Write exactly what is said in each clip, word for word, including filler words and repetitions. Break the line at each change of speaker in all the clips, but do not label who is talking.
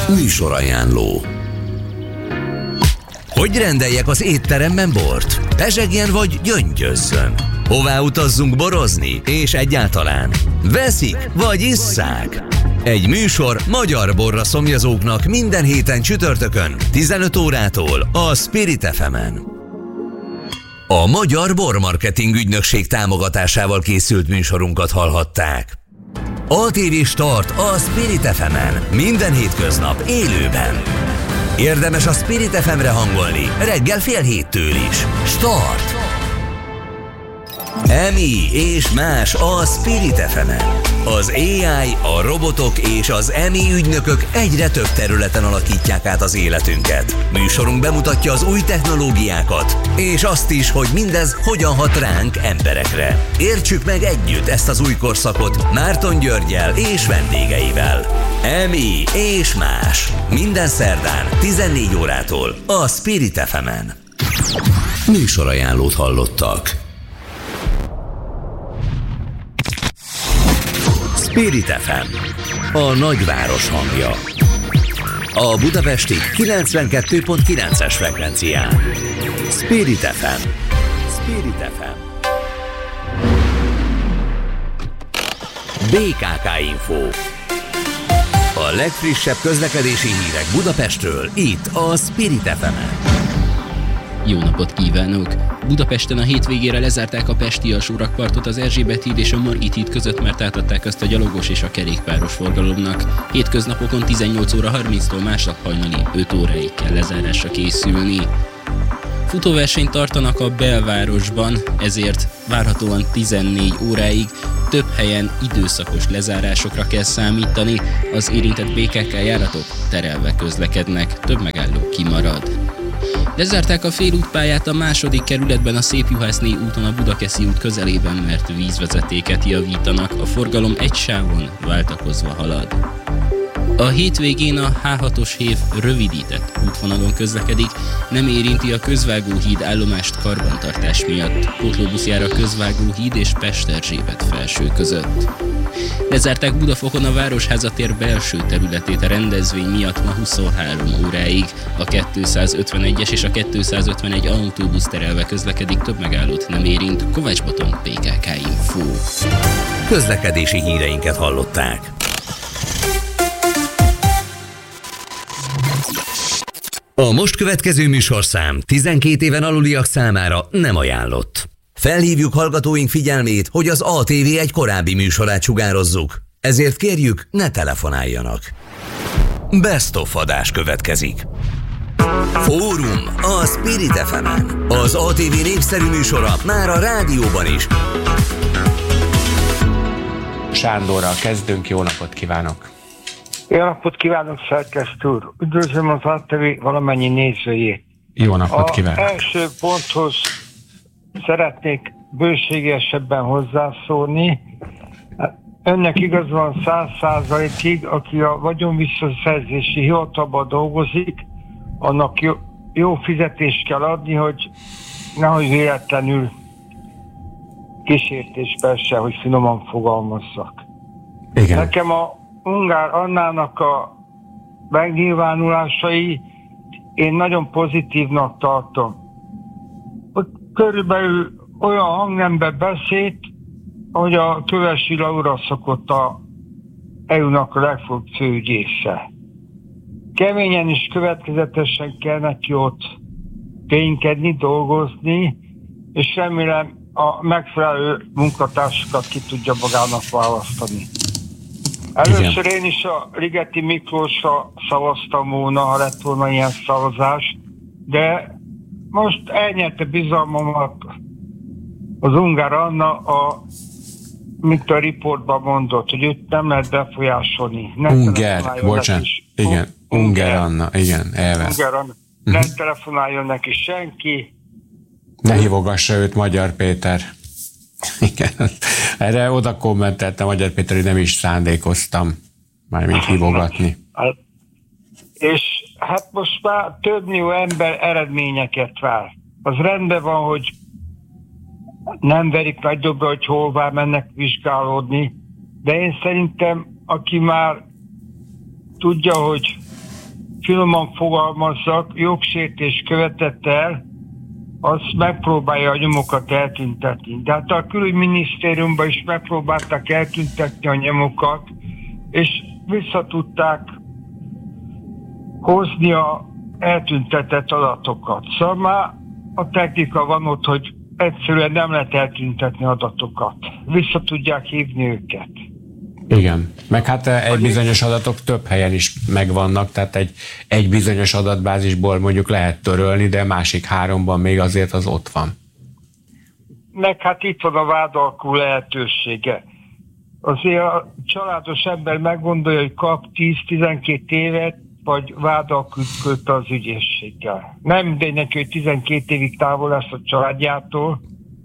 Műsorajánló. Hogy rendeljek az étteremben bort? Pezsegjen vagy gyöngyözzön? Hová utazzunk borozni? És egyáltalán veszik vagy isszák? Egy műsor magyar borra szomjazóknak minden héten csütörtökön tizenöt órától a Spirit ef emen. A Magyar Bormarketing Ügynökség támogatásával készült műsorunkat hallhatták. á té vé Start a Spirit ef emen minden hétköznap élőben. Érdemes a Spirit ef emre hangolni reggel fél héttől is. Start! Emi és más a Spirit ef emen. Az á i, a robotok és az Emi ügynökök egyre több területen alakítják át az életünket. Műsorunk bemutatja az új technológiákat, és azt is, hogy mindez hogyan hat ránk emberekre. Értsük meg együtt ezt az új korszakot Márton Györggyel és vendégeivel. Emi és más. Minden szerdán tizennégy órától a Spirit ef emen. Műsorajánlót hallottak. Spirit ef em, a nagyváros hangja. A budapesti kilencvenkettő pont kilences frekvencián. Spirit ef em. Spirit ef em. bé ká ká Info. A legfrissebb közlekedési hírek Budapestről, itt a Spirit ef emen.
Jó napot kívánok! Budapesten a hétvégére lezárták a pesti alsórakpartot az Erzsébet híd és a Margit híd között, mert átadták azt a gyalogos és a kerékpáros forgalomnak. Hétköznapokon tizennyolc óra harminctól másnap hajnali öt óráig kell lezárásra készülni. Futóversenyt tartanak a belvárosban, ezért várhatóan tizennégy óráig több helyen időszakos lezárásokra kell számítani, az érintett bé ká ká járatok terelve közlekednek, több megálló kimarad. Lezárták a félútpályát a második kerületben a Szépjuhászné úton a Budakeszi út közelében, mert vízvezetéket javítanak, a forgalom egy sávon váltakozva halad. A hétvégén a há hatos hév rövidített útvonalon közlekedik, nem érinti a Közvágóhíd állomást karbantartás miatt. Pótlóbusz jár a Közvágóhíd és Pest-Erzsébet felső között. Lezárták Budafokon a Városháza tér belső területét a rendezvény miatt ma huszonhárom óráig. A kétszázötvenegyes és a kétszázötvenegy autóbusz terelve közlekedik, több megállót nem érint. Kovács Botond, bé ká ká Info.
Közlekedési híreinket hallották. A most következő műsorszám tizenkét éven aluliak számára nem ajánlott. Felhívjuk hallgatóink figyelmét, hogy az á té vé egy korábbi műsorát sugározzuk, ezért kérjük, ne telefonáljanak. Best of adás következik. Fórum a Spirit ef emen. Az á té vé népszerű műsora már a rádióban is.
Sándorral kezdünk, jó napot kívánok!
Jó napot kívánok, szerkesztő úr! Üdvözlöm az á té vé valamennyi nézőjét!
Jó napot kívánok!
Az első ponthoz szeretnék bőségesebben hozzászólni. Önnek igaz van száz százalékig, aki a vagyonvisszaszerzési hivatalban dolgozik, annak jó, jó fizetést kell adni, hogy nehogy véletlenül kísértésbe esse, hogy finoman fogalmazzak.
Igen.
Nekem a Ungár Annának a megnyilvánulásai én nagyon pozitívnak tartom. Ott körülbelül olyan hangnemben beszélt, hogy a Kövesi Laura szokott a é u-nak a legfőbb főügyésze. Keményen és következetesen kell neki ott ténykedni, dolgozni, és remélem a megfelelő munkatársakat ki tudja magának választani. Először én is a Ligeti Miklósra szavaztam volna, ha lett volna ilyen szavazás, de most elnyerte bizalmamat az Ungár Anna, a, mint a riportban mondott, hogy őt nem lehet befolyásolni.
Ungár, bocsánat, igen, Ungár Anna, igen, elve.
Ungár Anna, uh-huh. Ne telefonáljon neki senki.
Ne hívogassa őt Magyar Péter. Igen, erre oda kommenteltem Magyar Péter, hogy nem is szándékoztam mármint hívogatni.
És hát most már több millió ember eredményeket vár. Az rendben van, hogy nem verik nagyobbra, hogy hová mennek vizsgálódni, de én szerintem, aki már tudja, hogy finoman fogalmazzak, jogsértés követett el, az megpróbálja a nyomokat eltüntetni. De hát a külügyminisztériumban is megpróbálták eltüntetni a nyomokat, és vissza tudták hozni a eltüntetett adatokat. Szóval már a technika van ott, hogy egyszerűen nem lehet eltüntetni adatokat. Vissza tudják hívni őket.
Igen, meg hát egy bizonyos adatok több helyen is megvannak, tehát egy, egy bizonyos adatbázisból mondjuk lehet törölni, de másik háromban még azért az ott van.
Meg hát itt van a vádalkú lehetősége. Azért a családos ember meggondolja, hogy kap tíz-tizenkét évet, vagy vádalkút köt az ügyészséggel. Nem mindegy neki, hogy tizenkét évig távol lesz a családjától.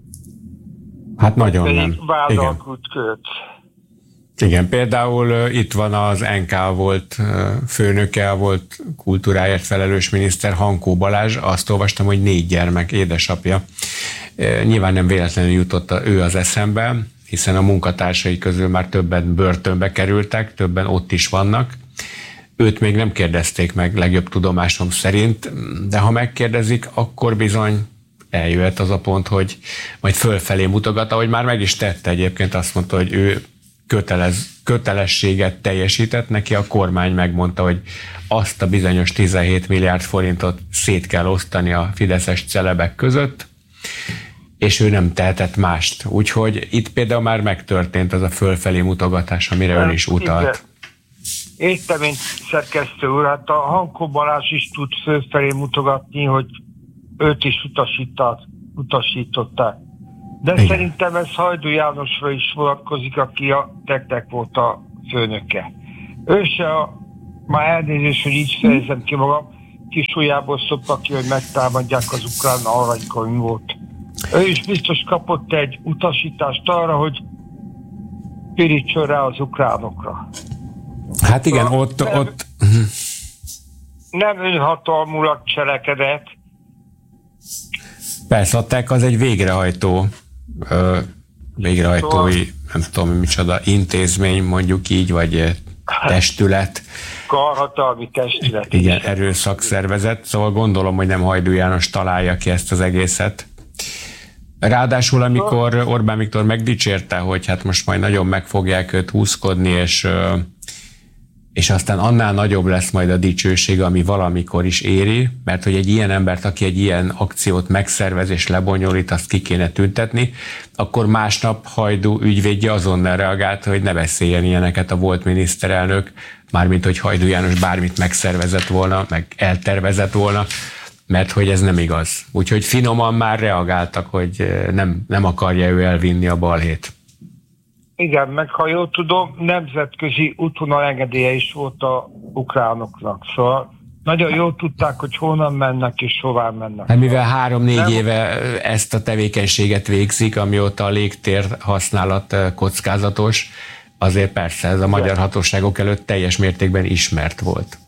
Hát nagyon nem.
Vádalkút köt.
Igen, például uh, itt van az en ká volt uh, főnöke, volt kultúráért felelős miniszter, Hankó Balázs, azt olvastam, hogy négy gyermek édesapja. Uh, nyilván nem véletlenül jutott a, ő az eszembe, hiszen a munkatársai közül már többen börtönbe kerültek, többen ott is vannak. Őt még nem kérdezték meg, legjobb tudomásom szerint, de ha megkérdezik, akkor bizony eljöhet az a pont, hogy majd fölfelé mutogat, ahogy már meg is tette egyébként, azt mondta, hogy ő kötelez, kötelességet teljesített, neki a kormány megmondta, hogy azt a bizonyos tizenhét milliárd forintot szét kell osztani a fideszes celebek között, és ő nem tehetett mást. Úgyhogy itt például már megtörtént az a fölfelé mutogatás, amire ön is utalt.
Értem én, szerkesztő úr, hát a Hankó Balázs is tud fölfelé mutogatni, hogy őt is utasították. De igen, szerintem ez Hajdú Jánosra is vonatkozik, aki a Tektek volt a főnöke. Ő se a, már elnézést, hogy így fejezem ki magam, kis ujjából szoptak ki, hogy megtámadják az ukrán aranykönyvot. Ő is biztos kapott egy utasítást arra, hogy pirítson rá az ukránokra.
Hát igen, szóval ott...
Nem,
ott...
nem önhatalmulag cselekedett.
Persze, a tek az egy végrehajtó, ö, végrehajtói, szóval, nem tudom, micsoda, intézmény, mondjuk így, vagy testület.
Karhatalmi testület.
Igen, erőszakszervezet, szóval gondolom, hogy nem Hajdú János találja ki ezt az egészet. Ráadásul, amikor Orbán Viktor megdicsérte, hogy hát most majd nagyon meg fogják őt húszkodni, és, és aztán annál nagyobb lesz majd a dicsőség, ami valamikor is éri, mert hogy egy ilyen embert, aki egy ilyen akciót megszervez és lebonyolít, azt ki kéne tüntetni, akkor másnap Hajdú ügyvédje azonnal reagálta, hogy ne beszéljen ilyeneket a volt miniszterelnök, mármint hogy Hajdú János bármit megszervezett volna, meg eltervezett volna, mert hogy ez nem igaz. Úgyhogy finoman már reagáltak, hogy nem, nem akarja ő elvinni a balhét.
Igen, meg ha jól tudom, nemzetközi útvonal engedélye is volt a ukránoknak. Szóval nagyon jól tudták, hogy honnan mennek és hová mennek.
Hát mivel három-négy éve ezt a tevékenységet végzik, amióta a légtér használat kockázatos, azért persze ez a magyar hatóságok előtt teljes mértékben ismert volt.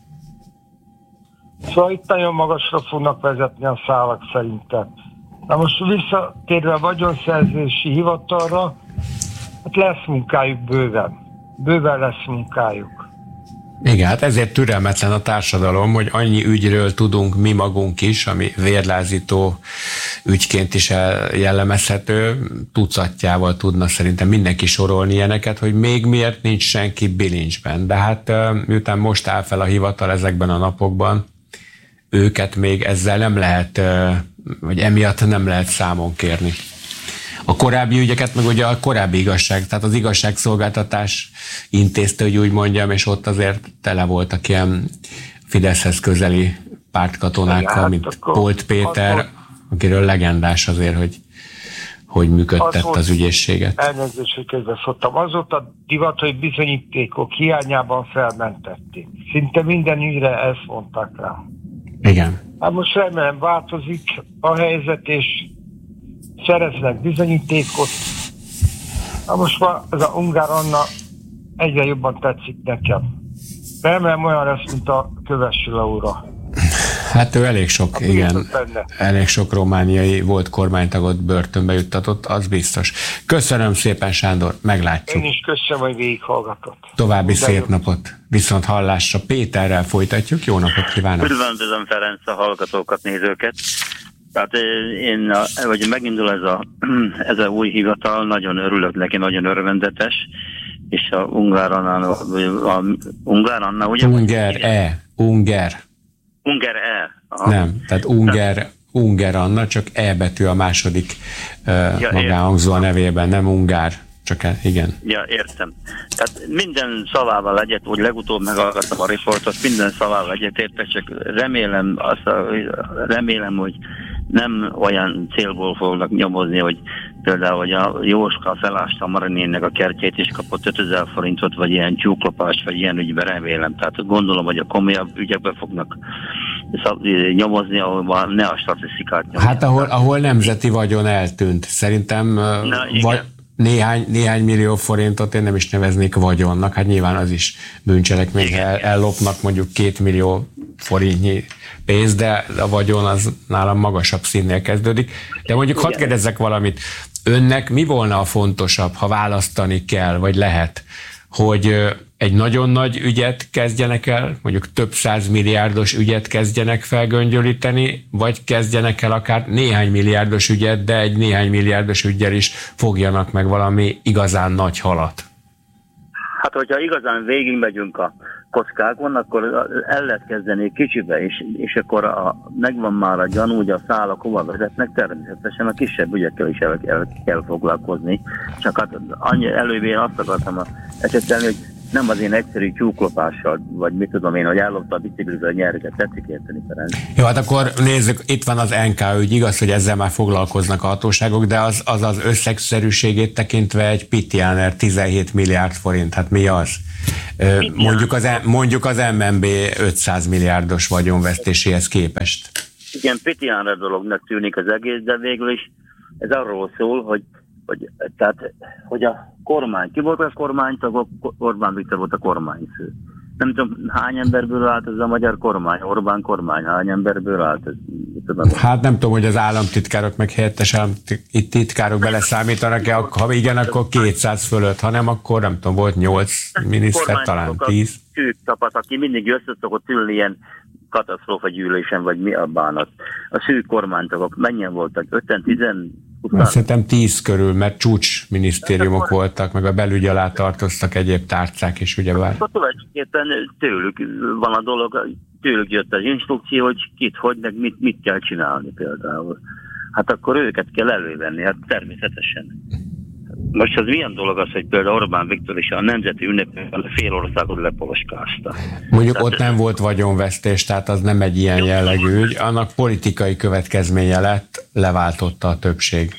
Szóval itt nagyon magasra fognak vezetni a szálak szerintem. Na most visszatérve a vagyonszerzési hivatalra, hát lesz munkájuk bőven. Bőven lesz munkájuk.
Igen, hát ezért türelmetlen a társadalom, hogy annyi ügyről tudunk mi magunk is, ami vérlázító ügyként is jellemezhető, tucatjával tudna szerintem mindenki sorolni ilyeneket, hogy még miért nincs senki bilincsben. De hát miután most áll fel a hivatal ezekben a napokban, őket még ezzel nem lehet, vagy emiatt nem lehet számon kérni. A korábbi ügyeket, meg ugye a korábbi igazság, tehát az igazságszolgáltatás intézte, hogy úgy mondjam, és ott azért tele voltak ilyen Fideszhez közeli pártkatonákkal, hát, mint Polt Péter, az, akiről legendás azért, hogy hogy működtett az, az ügyészséget.
Elnézést, hogy közbeszóltam. Az ott a divat, hogy bizonyítékok hiányában felmentették. Szinte minden ügyre ezt mondták rá.
Igen.
Hát most remélem változik a helyzet, és szereznek bizonyítékot. Na most már ez a Ungár Anna egyre jobban tetszik nekem. Remélem olyan lesz, mint a Kövesi Laura.
Hát ő elég sok, igen, elég sok romániai volt kormánytagot börtönbe juttatott, az biztos. Köszönöm szépen, Sándor, meglátjuk.
Én is köszönöm, hogy végighallgatott.
További De szép jó. napot, viszont hallásra. Péterrel folytatjuk, jó napot kívánok.
Üdvözlöm, Ferenc, a hallgatókat, nézőket. Tehát én, hogy megindul ez a, ez a új hivatal, nagyon örülök neki, nagyon örvendetes, és a Ungár Anna, a Ungár Anna, ugye?
Unger E, Unger.
Unger E. Aha.
Nem, tehát Unger, Unger Anna, csak E betű a második uh, ja, magánhangzó a nevében, nem Ungár, csak e, igen.
Ja, értem. Tehát minden szavával egyet, úgy legutóbb meghallgattam a riportot, minden szavával egyetértek, csak remélem, azt a, remélem, hogy nem olyan célból fognak nyomozni, hogy például, hogy a Jóska felásta a Marinénnek a kertjét és kapott ötezer forintot, vagy ilyen tyúklopást, vagy ilyen ügyben, remélem. Tehát gondolom, hogy a komolyabb ügyekbe fognak nyomozni, ahol ne a statisztikát nyomják.
Hát ahol, ahol nemzeti vagyon eltűnt. Szerintem Na, vagy néhány, néhány millió forintot én nem is neveznék vagyonnak. Hát nyilván az is bűncselekmény, el, ellopnak mondjuk két millió forintnyi pénz, de a vagyon az nálam magasabb színnél kezdődik. De mondjuk hadd kérdezzek valamit. Önnek mi volna a fontosabb, ha választani kell, vagy lehet, hogy egy nagyon nagy ügyet kezdjenek el, mondjuk több száz milliárdos ügyet kezdjenek felgöngyölíteni, vagy kezdjenek el akár néhány milliárdos ügyet, de egy néhány milliárdos ügyel is fogjanak meg valami igazán nagy halat?
Hát, hogyha igazán végigmegyünk a kockákon, akkor el lehet kezdeni kicsibe, és, és akkor a, megvan már a gyanú, hogy a szálak hova vezetnek, természetesen a kisebb ügyekkel is el, el kell foglalkozni. Csak hát annyi előbb én azt akartam esetelni, hogy nem az én egyszerű tyúklopással, vagy mit tudom én, hogy ellopta a bicikliző nyerget, tetszik érteni, Ferenc.
Jó, hát akkor nézzük, itt van az en ká ügy, igaz, hogy ezzel már foglalkoznak a hatóságok, de az az, az összegszerűségét tekintve egy Pitjáner tizenhét milliárd forint, hát mi az? Mondjuk az, mondjuk az em en bé ötszáz milliárdos vagyonvesztéséhez képest.
Igen, Pitjáner dolognak tűnik az egész, de végül is ez arról szól, hogy Hogy, tehát, hogy a kormány, ki volt a kormánytagok, Orbán Viktor volt a kormányfő. Nem tudom, hány emberből állt ez a magyar kormány, Orbán kormány, hány emberből állt ez? Tudom.
Hát nem tudom, hogy az államtitkárok meg helyettes államtitkárok beleszámítanak-e, ha igen, akkor kétszáz fölött, ha nem, akkor nem tudom, volt nyolc miniszter, talán tíz.
Szűk csapat, aki mindig összeszokott ülni ilyen katasztrófa gyűlésen, vagy mi a bánat. A szűk kormánytagok mennyien voltak? öten, tizen?
Szerintem tíz körül, mert csúcsminisztériumok akkor voltak, meg a belügy alá tartoztak egyéb tárcák is, ugyebár.
Akkor tulajdonképpen tőlük van a dolog, tőlük jött az instrukció, hogy kit, hogy, meg mit, mit kell csinálni például. Hát akkor őket kell elővenni, hát természetesen. Most az milyen dolog az, hogy például Orbán Viktor is a nemzeti ünnepben fél országot lepoloskázta.
Mondjuk
tehát,
ott nem volt vagyonvesztés, tehát az nem egy ilyen jellegű ügy, annak politikai következménye lett, leváltotta a többség.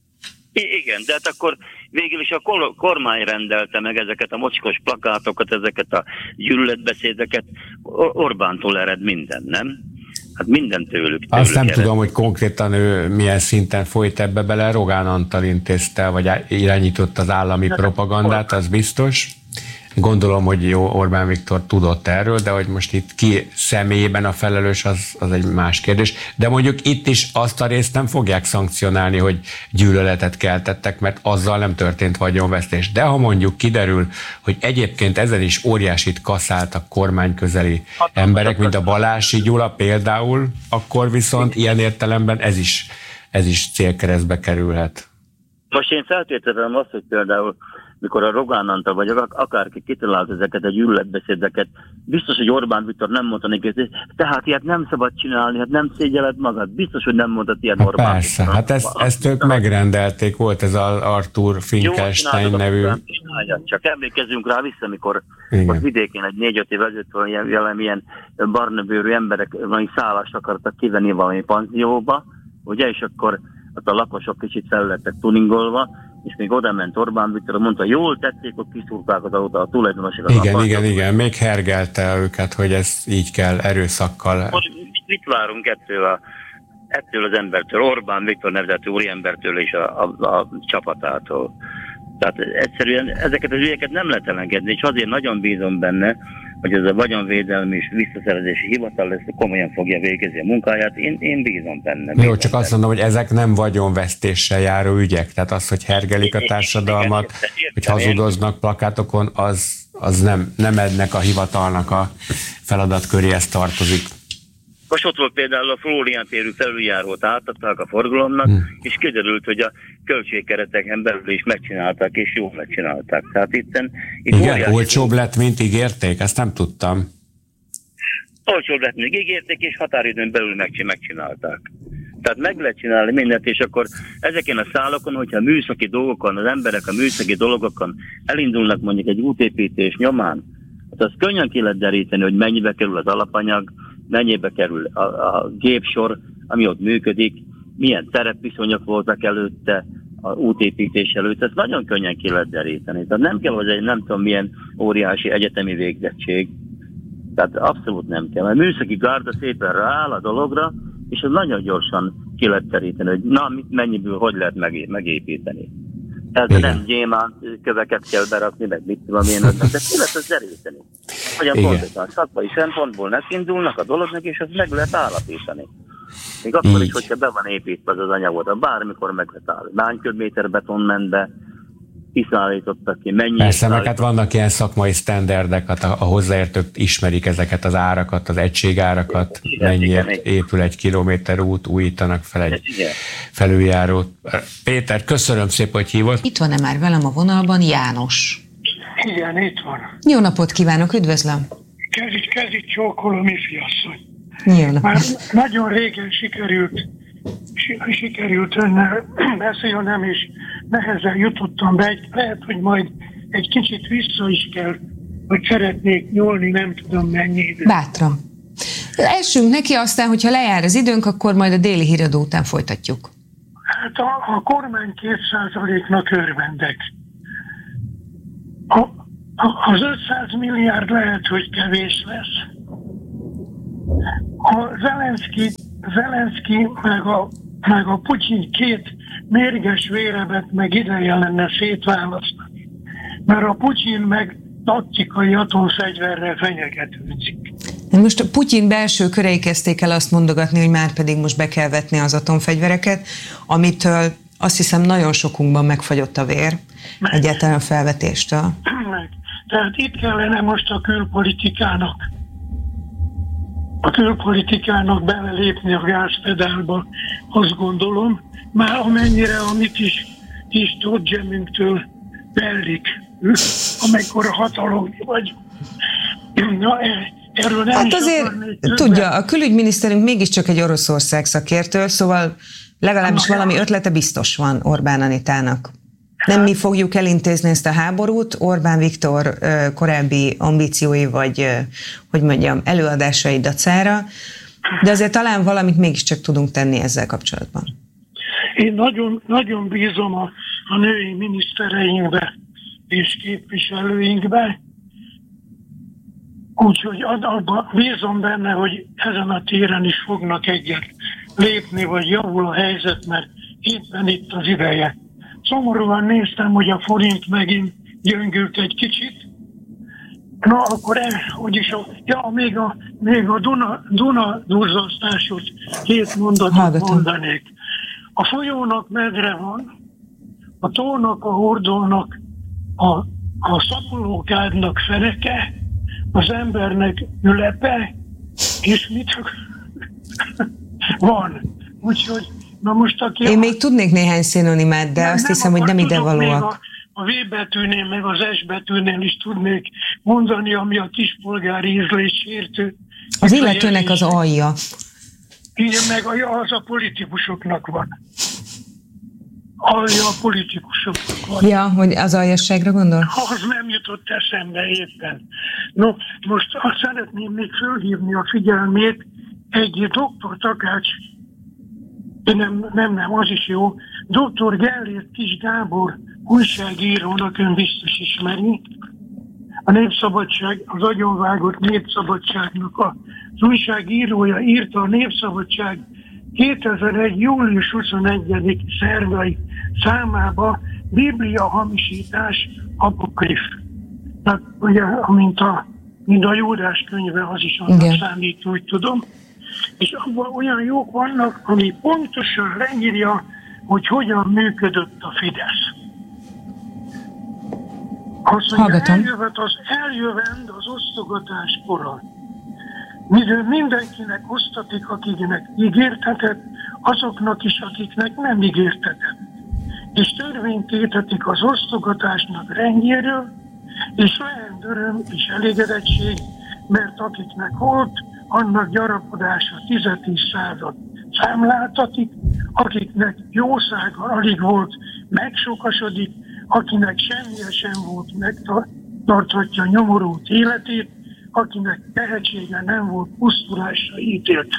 Igen, de hát akkor végül is a kormány rendelte meg ezeket a mocskos plakátokat, ezeket a gyűlöletbeszédeket. Orbántól ered minden, nem? Hát minden tőlük. tőlük
Azt nem
ered.
tudom, hogy konkrétan ő milyen szinten folyt ebbe bele, Rogán Antal intézte, vagy irányított az állami hát propagandát, az biztos. Gondolom, hogy jó, Orbán Viktor tudott erről, de hogy most itt ki személyében a felelős, az, az egy más kérdés. De mondjuk itt is azt a részt nem fogják szankcionálni, hogy gyűlöletet keltettek, mert azzal nem történt vagyonvesztés. De ha mondjuk kiderül, hogy egyébként ezen is óriásit kaszáltak kormányközeli emberek, mint a Balási Gyula például, akkor viszont ilyen értelemben ez is, ez is célkeresztbe kerülhet.
Most én feltételezem azt, hogy például mikor a Rogán Antal vagy akárki kitalált ezeket a gyűlöletbeszédeket, biztos, hogy Orbán Viktor nem mondta neki, hogy tehát ilyet nem szabad csinálni, hát nem szégyeled magad, biztos, hogy nem mondott ilyen hát Orbán
persze,
Viktor.
hát ezt, ezt ők megrendelték, volt ez az Arthur Finkelstein nevű.
Csak emlékezzünk rá vissza, amikor ott vidékén egy négy-öt év ezelőtt valamilyen barnabőrű emberek valami szállást akartak kivenni valami panzióba, ugye, és akkor ott a lakosok kicsit fel lettek tuningolva, és még oda ment Orbán Viktor, mondta, jól tették, hogy kiszúrták az oda a tulajdonosok.
Igen, a igen, igen, még hergelte őket, hogy ez így kell, erőszakkal.
Most mit várunk ettől, a, ettől az embertől, Orbán Viktor nevezetű úriembertől és a, a, a csapatától. Tehát egyszerűen ezeket az ügyeket nem lehet elengedni, és azért nagyon bízom benne, hogy ez a vagyonvédelmi és visszaszerzési hivatal lesz, komolyan fogja végezni a munkáját. Én, én bízom benne.
Jó, csak azt mondom, hogy ezek nem vagyonvesztéssel járó ügyek. Tehát az, hogy hergelik a társadalmat, hogy hazudoznak plakátokon, az, az nem, nem ennek a hivatalnak a feladatköréhez tartozik.
Most ott volt például a Flórián térű felüljárót átadták a forgalomnak, hmm. és kiderült, hogy a költségkereteken belül is megcsinálták, és jól megcsinálták. Tehát itten, itt
igen, olcsóbb lett, mint ígérték? Ezt nem tudtam.
Olcsóbb lett, mint ígérték, és határidőn belül megcsinálták. Tehát meg lehet csinálni mindent, és akkor ezeken a szálokon, hogyha a műszaki dolgokon, az emberek a műszaki dolgokon elindulnak mondjuk egy útépítés nyomán, hát az könnyen ki lehet deríteni, hogy mennyibe kerül az alapanyag, mennyibe kerül a, a gépsor, ami ott működik, milyen terepviszonyok voltak előtte, az útépítés előtt, ezt nagyon könnyen ki lehet deríteni. Tehát nem kell, hogy egy nem tudom milyen óriási egyetemi végzettség. Tehát abszolút nem kell. Mert műszaki gárda szépen rááll a dologra, és az nagyon gyorsan ki lehet deríteni, hogy na, mennyiből hogy lehet megépíteni. Tehát nem gyémánt köveket kell berakni, meg mit tudom én, de ki lehet ezt deríteni. Olyan pontosan szakmai szempontból megindulnak a dolognak, és azt meg lehet állapítani. Még akkor is, hogyha be van építve az, az anyagot, bármikor meg lehet állni. Hány köbméter beton ment be, kiszállítottak ki, mennyi...
Persze, meg hát vannak ilyen szakmai sztenderdek, a, a hozzáértők ismerik ezeket az árakat, az egységárakat, igen, mennyiért igen, épül egy kilométer út, újítanak fel egy igen. felüljárót. Péter, köszönöm szépen, hogy hívott.
Itt van-e már velem a vonalban János?
Igen, itt van.
Jó napot kívánok, üdvözlöm.
Kezit, kezit csókolom, ifjasszony.
Jó napot.
Már nagyon régen sikerült, sikerült önnel beszélnem, és nehezen jutottam be. Lehet, hogy majd egy kicsit vissza is kell, hogy szeretnék nyúlni, nem tudom mennyi idő.
Bátran. Essünk neki, aztán, hogyha lejár az időnk, akkor majd a déli híradó után folytatjuk.
Hát a, a kormány két százaléknak örvendek. A, a, az ötszáz milliárd lehet, hogy kevés lesz. A Zelenszky, Zelenszky meg a, meg a Putyin két mérges vérebet meg ideje lenne szétválasztani. Mert a Putyin meg taktikai atomfegyverrel fenyegetőzik.
Most a Putyin belső körei kezdték el azt mondogatni, hogy már pedig most be kell vetni az atomfegyvereket, amitől azt hiszem nagyon sokunkban megfagyott a vér, meg. Egyáltalán a felvetéstől.
Meg. Tehát itt kellene most a külpolitikának a külpolitikának belelépni a gázpedálba, azt gondolom, már amennyire, amit is, is Dodgemünktől bellik, amikor a hatalom vagy. Na, erről nem
hát azért tudja, a külügyminiszterünk mégiscsak egy Oroszország szakértő, szóval legalábbis Na, valami ötlete biztos van Orbán Anitának. Nem mi fogjuk elintézni ezt a háborút, Orbán Viktor korábbi ambíciói, vagy hogy mondjam, előadásai dacára, de azért talán valamit mégiscsak tudunk tenni ezzel kapcsolatban.
Én nagyon, nagyon bízom a, a női minisztereinkbe és képviselőinkbe, úgyhogy abban bízom benne, hogy ezen a téren is fognak egyet lépni, vagy javul a helyzet, mert éppen itt az ideje. Szomorúan néztem, hogy a forint megint gyöngült egy kicsit. Na, akkor el, úgyis a, ja, még a, még a Duna, Duna duzzasztáshoz két mondatot Hallgatom. mondanék. A folyónak medre van, a tónak, a hordónak, a, a szapulókádnak fereke, az embernek ülepe, és mit van. Úgyhogy na most, aki
Én
a...
még tudnék néhány szinonimát, de nem, azt hiszem, hogy nem ide valóak.
A, a V betűnél, meg az S betűnél is tudnék mondani, ami a kispolgári ízlés sértő.
Az illetőnek az alja.
Igen, meg az a politikusoknak van. Alja a politikusoknak van.
Ja, hogy az aljasságra gondol?
Az nem jutott eszembe éppen. No, most azt szeretném még fölhívni a figyelmét, egy doktor Takács, nem, nem, nem, az is jó, doktor Gellért Kis Gábor újságírónak, ön biztos ismeri, a Népszabadság, az agyonvágott Népszabadságnak az újságírója írta a Népszabadság kétezer-egy. július huszonegyedik szerdai számába Biblia hamisítás apokrif. Tehát ugye, amint a mint a Júdás könyve, az is annak számít, úgy tudom. És abban olyan jók vannak, ami pontosan leírja, hogy hogyan működött a Fidesz. Azt mondja, eljövet az eljövend az osztogatás kora. Midő mindenkinek osztatik, akiknek ígértetett, azoknak is, akiknek nem ígértetett. És törvényt tétetik az osztogatásnak rendjéről, és lehet öröm és elégedettség, mert akiknek volt, annak gyarapodása tizetíz század számláltatik, akiknek jószága alig volt, megsokasodik, akinek semmilyen sem volt, megtarthatja nyomorult életét, akinek tehetsége nem volt, pusztulásra ítélt.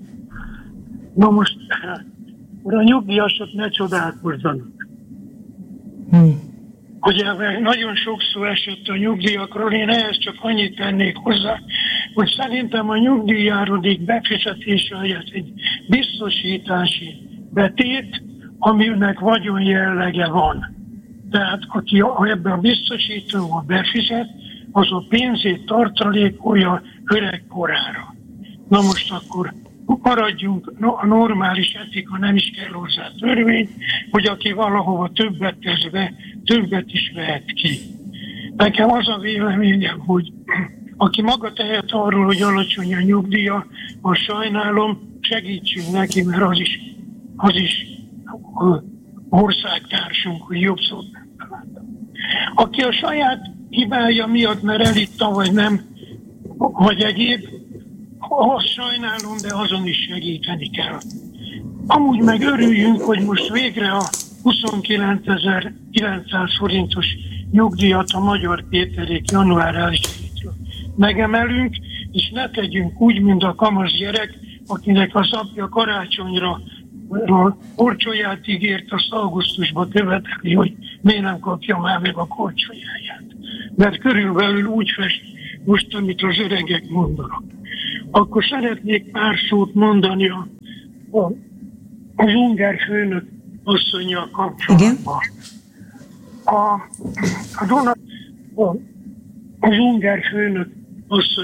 Na most, a nyugdíjasok ne csodálkozzanak. Hmm. Ugye nagyon sok szó esett a nyugdíjakról, én ehhez csak annyit tennék hozzá, hogy szerintem a nyugdíjjárulék befizetése helyett egy biztosítási betét, aminek vagyon jellege van. Tehát aki ebben a biztosítóval befizet, az a pénzét tartalékolja öregkorára. Na most akkor maradjunk, a normális etika, nem is kell hozzá törvény, hogy aki valahova többet tesz be, többet is vehet ki. Nekem az a véleményem, hogy aki maga tehet arról, hogy alacsony a nyugdíja, azt sajnálom, segítsünk neki, mert az is, az is országtársunk, hogy jobb szót nem találtam. Aki a saját hibája miatt, mert elitta, vagy nem, vagy egyéb, azt sajnálom, de azon is segíteni kell. Amúgy meg örüljünk, hogy most végre a huszonkilencezer-kilencszáz forintos nyugdíjat a Magyar Péterék január elsejétől megemelünk, és ne tegyünk úgy, mint a kamasz gyerek, akinek az apja karácsonyra korcsolyát ígért, azt augusztusban követeli, hogy miért nem kapja már meg a korcsolyáját. Mert körülbelül úgy fest most, amit az öregek mondanak. Akkor szeretnék pár szót mondani a, a, az Unger főnök asszonnyal kapcsolatban. A, a, Donat, a, az Unger főnök asszony